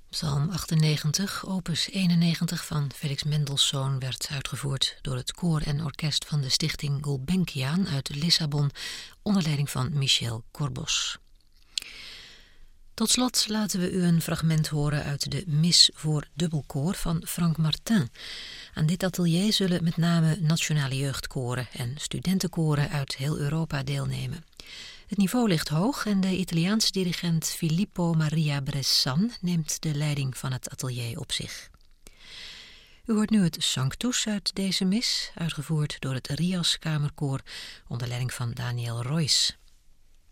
Psalm 98, opus 91 van Felix Mendelssohn werd uitgevoerd door het koor en orkest van de stichting Gulbenkian uit Lissabon onder leiding van Michel Corbos. Tot slot laten we u een fragment horen uit de Mis voor dubbelkoor van Frank Martin. Aan dit atelier zullen met name nationale jeugdkoren en studentenkoren uit heel Europa deelnemen. Het niveau ligt hoog en de Italiaanse dirigent Filippo Maria Bressan neemt de leiding van het atelier op zich. U hoort nu het Sanctus uit deze mis, uitgevoerd door het Rias Kamerkoor onder leiding van Daniel Royce.